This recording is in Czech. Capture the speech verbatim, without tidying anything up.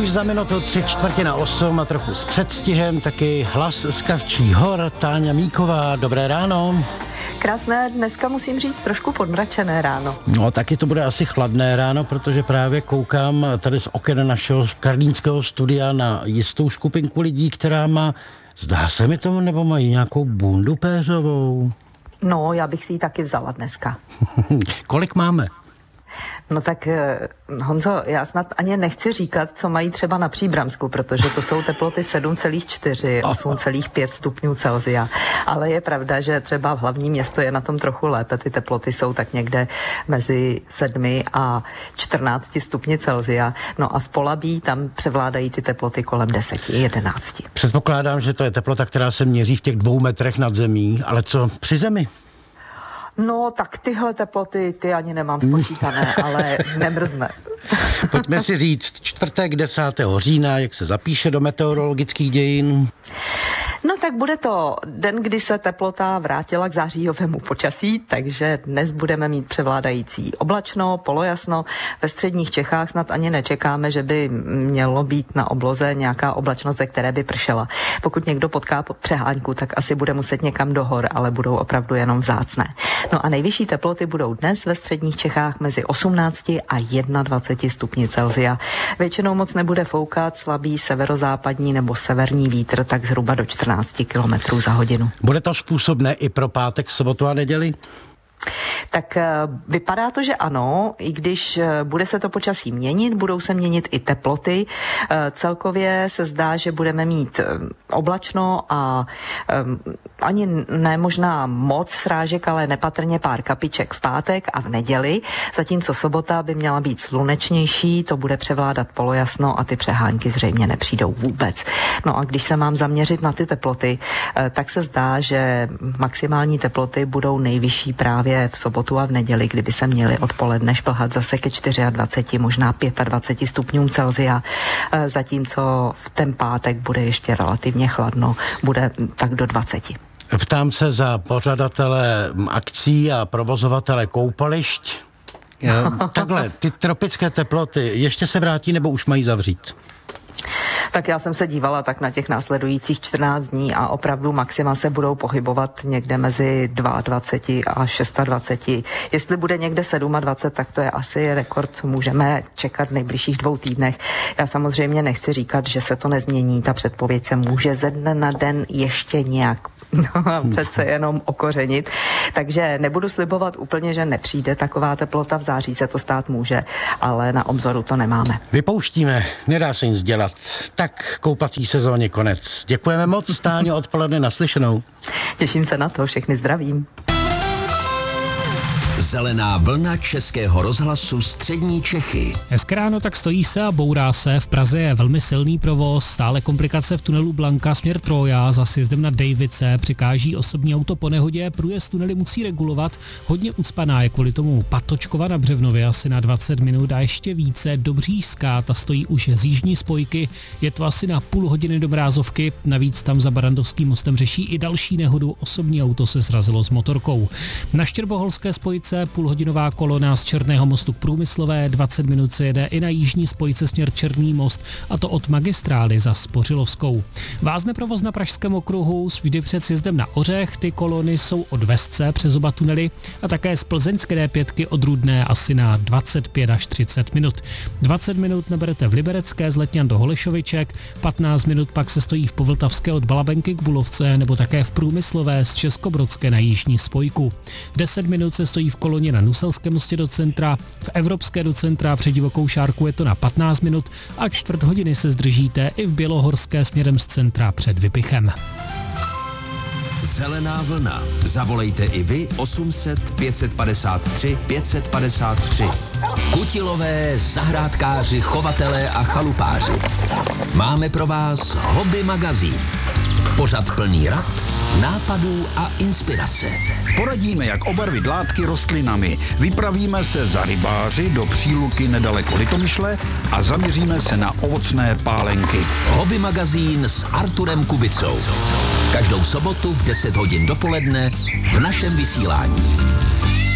Už za minutu tři čtvrtě na osm a trochu s předstihem taky hlas z Kavčí hor, Táňa Míková. Dobré ráno. Krásné, dneska musím říct trošku podmračené ráno. No taky to bude asi chladné ráno, protože právě koukám tady z oken našeho karlínského studia na jistou skupinku lidí, která má, zdá se mi tomu, nebo mají nějakou bundu péřovou. No, já bych si ji taky vzala dneska. Kolik máme? No tak, Honzo, já snad ani nechci říkat, co mají třeba na Příbramsku, protože to jsou teploty sedm celá čtyři, osm celá pět stupňů Celsia. Ale je pravda, že třeba v hlavním město je na tom trochu lépe. Ty teploty jsou tak někde mezi sedmi a čtrnácti stupni Celsia. No a v Polabí tam převládají ty teploty kolem deseti, jedenácti. Předpokládám, že to je teplota, která se měří v těch dvou metrech nad zemí, ale co při zemi? No, tak tyhle teploty, ty ani nemám spočítané, ale nemrzne. Pojďme si říct, čtvrtek desátého října, jak se zapíše do meteorologických dějin? No tak bude to den, kdy se teplota vrátila k zářijovému počasí, takže dnes budeme mít převládající oblačno, polojasno. Ve středních Čechách snad ani nečekáme, že by mělo být na obloze nějaká oblačnost, ze které by pršela. Pokud někdo potká pod přehánku, tak asi bude muset někam do hor, ale budou opravdu jenom vzácné. No a nejvyšší teploty budou dnes ve středních Čechách mezi osmnácti a dvaceti jedním stupni Celsia. Většinou moc nebude foukat, slabý severozápadní nebo severní vítr, tak zhruba do čtrnácti kilometrů za hodinu. Bude to způsobné i pro pátek, sobotu a neděli? Tak vypadá to, že ano, i když bude se to počasí měnit, budou se měnit i teploty. Celkově se zdá, že budeme mít oblačno a ani ne možná moc srážek, ale nepatrně pár kapiček v pátek a v neděli, zatímco sobota by měla být slunečnější, to bude převládat polojasno a ty přehánky zřejmě nepřijdou vůbec. No a když se mám zaměřit na ty teploty, tak se zdá, že maximální teploty budou nejvyšší právě v sobotu a v neděli, kdyby se měli odpoledne šplhat zase ke dvaceti čtyři, možná dvaceti pěti stupňům Celsia, zatímco v ten pátek bude ještě relativně chladno, bude tak do dvaceti. Ptám se za pořadatele akcí a provozovatele koupališť. Takhle, ty tropické teploty ještě se vrátí nebo už mají zavřít? Tak já jsem se dívala tak na těch následujících čtrnáct dní a opravdu maxima se budou pohybovat někde mezi dvaceti dvěma a dvaceti šesti. Jestli bude někde dvacet sedm, tak to je asi rekord, můžeme čekat v nejbližších dvou týdnech. Já samozřejmě nechci říkat, že se to nezmění, ta předpověď se může ze dne na den ještě nějak no, přece jenom okořenit. Takže nebudu slibovat úplně, že nepřijde taková teplota, v září se to stát může, ale na obzoru to nemáme. Vypouštíme, nedá se nic dělat. Tak koupací sezóně konec. Děkujeme moc, Táňo, odpoledne naslyšenou. Těším se na to, všechny zdravím. Zelená vlna Českého rozhlasu Střední Čechy. Hezké ráno, tak stojí se a bourá se. V Praze je velmi silný provoz, stále komplikace v tunelu Blanka směr Troja, za sjezdem na Dejvice, přikáží osobní auto po nehodě, průjezd tunely musí regulovat. Hodně ucpaná je kvůli tomu Patočkova na Břevnově asi na dvacet minut a ještě více Dobřížská, ta stojí už z jižní spojky, je to asi na půl hodiny do Mrázovky, navíc tam za Barandovským mostem řeší i další nehodu, osobní auto se srazilo s motorkou. Na Štěrboholské spojice půlhodinová kolona z Černého mostu k Průmyslové, dvacet minut se jede i na jižní spojice směr Černý most, a to od magistrály za Spořilovskou. Vázne provoz na Pražském okruhu, vždy před sjezdem na Ořech, ty kolony jsou od Vesce přes oba tunely a také z plzeňské D pět od Rudné asi na dvacet pět až třicet minut. dvacet minut naberete v Liberecké z Letňan do Holešoviček, patnáct minut pak se stojí v Povltavské od Balabenky k Bulovce nebo také v Průmyslové z Českobrodské na jižní spojku. deset minut se stojí v koloně na Nuselském mostě do centra, v Evropské do centra před Divokou Šárku je to na patnáct minut a čtvrt hodiny se zdržíte i v Bělohorské směrem z centra před Vypichem. Zelená vlna. Zavolejte i vy osm set pět padesát tři pět padesát tři. Kutilové, zahrádkáři, chovatelé a chalupáři. Máme pro vás Hobby magazín. Pořad plný rad, nápadů a inspirace. Poradíme, jak obarvit látky rostlinami. Vypravíme se za rybáři do Příluky nedaleko Litomyšle a zaměříme se na ovocné pálenky. Hobby magazín s Arturem Kubicou. Každou sobotu v deset hodin dopoledne v našem vysílání.